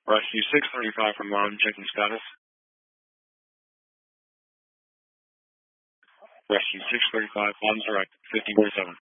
Rescue 635 from Lon, checking status. Rescue 635, Lon's direct, 5047.